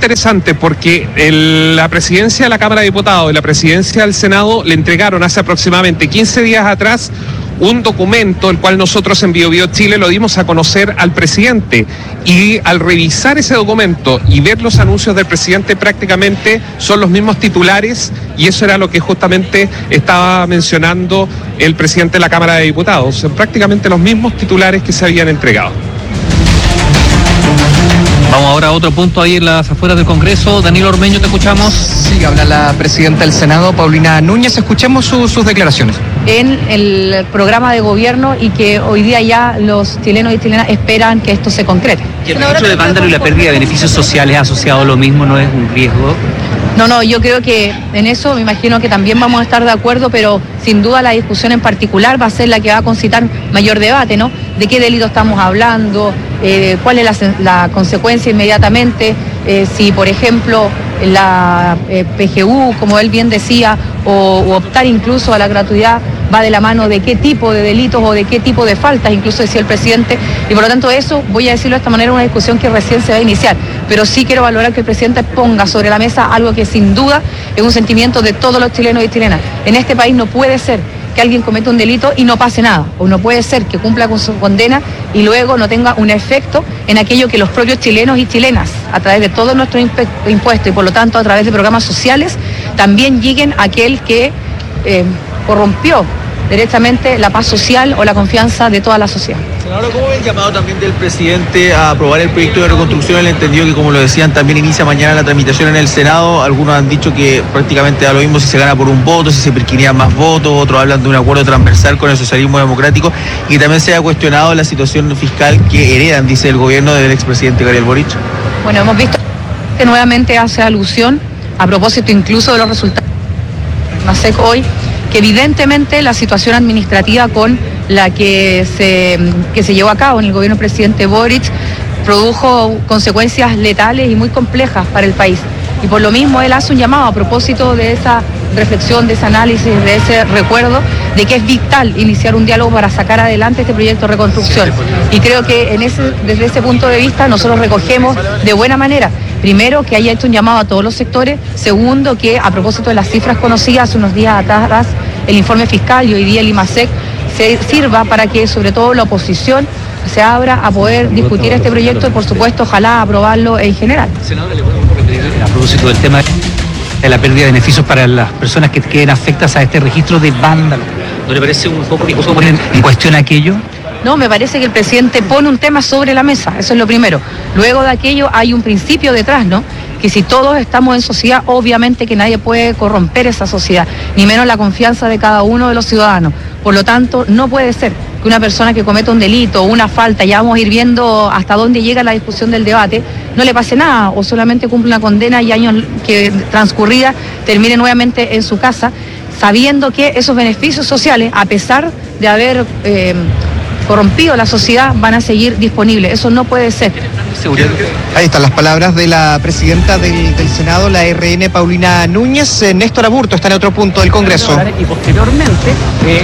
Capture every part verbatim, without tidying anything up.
interesante porque el, la presidencia de la Cámara de Diputados y la presidencia del Senado le entregaron hace aproximadamente quince días atrás un documento, el cual nosotros en Bio Bio Chile lo dimos a conocer al presidente, y al revisar ese documento y ver los anuncios del presidente, prácticamente son los mismos titulares, y eso era lo que justamente estaba mencionando el presidente de la Cámara de Diputados, son prácticamente los mismos titulares que se habían entregado. Vamos ahora a otro punto ahí en las afueras del Congreso. Daniel Ormeño, te escuchamos. Sí, habla la presidenta del Senado, Paulina Núñez. Escuchemos su, sus declaraciones. En el programa de gobierno, y que hoy día ya los chilenos y chilenas esperan que esto se concrete. ¿Y el derecho de vándalo y la pérdida de beneficios sociales asociado a lo mismo no es un riesgo? No, no, yo creo que en eso me imagino que también vamos a estar de acuerdo, pero sin duda la discusión en particular va a ser la que va a concitar mayor debate, ¿no? De qué delito estamos hablando, eh, cuál es la, la consecuencia inmediatamente, eh, si por ejemplo la eh, P G U, como él bien decía, o, o optar incluso a la gratuidad, va de la mano de qué tipo de delitos o de qué tipo de faltas, incluso decía el presidente, y por lo tanto eso, voy a decirlo de esta manera, una discusión que recién se va a iniciar, pero sí quiero valorar que el presidente ponga sobre la mesa algo que sin duda es un sentimiento de todos los chilenos y chilenas. En este país no puede ser que alguien cometa un delito y no pase nada, o no puede ser que cumpla con su condena y luego no tenga un efecto en aquello que los propios chilenos y chilenas, a través de todos nuestros impuestos y por lo tanto a través de programas sociales, también lleguen a aquel que eh, corrompió directamente la paz social o la confianza de toda la sociedad. Senadora, ¿cómo ve el llamado también del presidente a aprobar el proyecto de reconstrucción? Él entendió que, como lo decían, también inicia mañana la tramitación en el Senado. Algunos han dicho que prácticamente da lo mismo si se gana por un voto, si se perquirían más votos. Otros hablan de un acuerdo transversal con el socialismo democrático, y también se ha cuestionado la situación fiscal que heredan, dice el gobierno del expresidente Gabriel Boric. Bueno, hemos visto que nuevamente hace alusión, a propósito incluso de los resultados de MASEC hoy, que evidentemente la situación administrativa con la que se, que se llevó a cabo en el gobierno del presidente Boric produjo consecuencias letales y muy complejas para el país. Y por lo mismo él hace un llamado a propósito de esa reflexión, de ese análisis, de ese recuerdo, de que es vital iniciar un diálogo para sacar adelante este proyecto de reconstrucción. Y creo que en ese, desde ese punto de vista nosotros recogemos de buena manera, primero, que haya hecho un llamado a todos los sectores; segundo, que a propósito de las cifras conocidas hace unos días atrás, el informe fiscal y hoy día el IMASEC, se sirva para que sobre todo la oposición se abra a poder discutir este proyecto y por supuesto ojalá aprobarlo en general. Senadora, le podemos repetir a propósito del tema de la pérdida de beneficios para las personas que queden afectadas a este registro de vándalo. ¿No le parece un poco que ponen en cuestión aquello? No, me parece que el presidente pone un tema sobre la mesa, eso es lo primero. Luego de aquello hay un principio detrás, ¿no? Que si todos estamos en sociedad, obviamente que nadie puede corromper esa sociedad, ni menos la confianza de cada uno de los ciudadanos. Por lo tanto, no puede ser que una persona que cometa un delito o una falta, ya vamos a ir viendo hasta dónde llega la discusión del debate, no le pase nada o solamente cumple una condena y años que transcurrida termine nuevamente en su casa, sabiendo que esos beneficios sociales, a pesar de haber eh, corrompido la sociedad, van a seguir disponibles. Eso no puede ser. Ahí están las palabras de la presidenta del, del Senado, la R N, Paulina Núñez. Néstor Aburto está en otro punto del Congreso. Y posteriormente, eh,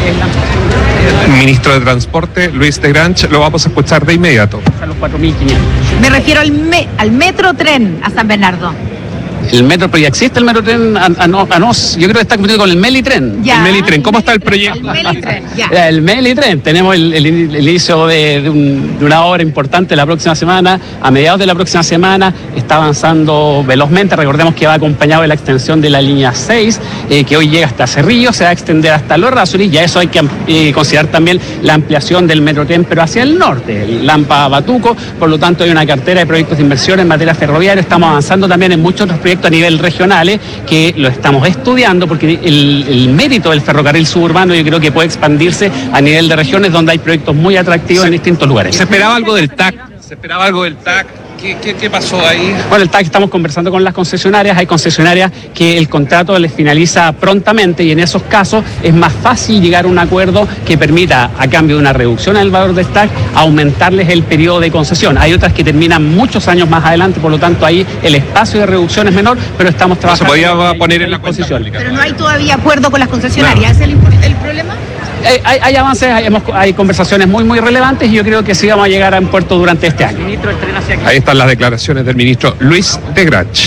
El ministro de Transporte, Luis de Granch, lo vamos a escuchar de inmediato. a los cuatro mil quinientos. Me refiero al, me, al metro tren a San Bernardo. El metro, pero ya existe el metro tren a, a, no, a nos. Yo creo que está confundido con el Melitren. Ya. El Melitren, ¿cómo está el proyecto? El Melitren, ya. El Melitren, tenemos el, el, el inicio de, de, un, de una obra importante la próxima semana. A mediados de la próxima semana está avanzando velozmente. Recordemos que va acompañado de la extensión de la línea seis, eh, que hoy llega hasta Cerrillo, se va a extender hasta Los Errázuriz, y a eso hay que eh, considerar también la ampliación del Metrotren, pero hacia el norte, el Lampa-Batuco. Por lo tanto, hay una cartera de proyectos de inversión en materia ferroviaria. Estamos avanzando también en muchos otros proyectos a nivel regionales que lo estamos estudiando, porque el, el mérito del ferrocarril suburbano yo creo que puede expandirse a nivel de regiones donde hay proyectos muy atractivos Se, en distintos lugares. ¿Se esperaba algo del T A C? ¿Se esperaba algo del T A C? ¿Qué, qué, qué pasó ahí? Bueno, el T A C estamos conversando con las concesionarias. Hay concesionarias que el contrato les finaliza prontamente y en esos casos es más fácil llegar a un acuerdo que permita, a cambio de una reducción en el valor del T A C, aumentarles el periodo de concesión. Hay otras que terminan muchos años más adelante, por lo tanto ahí el espacio de reducción es menor, pero estamos trabajando. No se podía poner en la posición. Pero no hay todavía acuerdo con las concesionarias. Claro. ¿Es el, el problema? Hay, hay, hay avances, hay, hemos, hay conversaciones muy, muy relevantes y yo creo que sí vamos a llegar a un puerto durante este año. Ahí están las declaraciones del ministro Luis de Granch.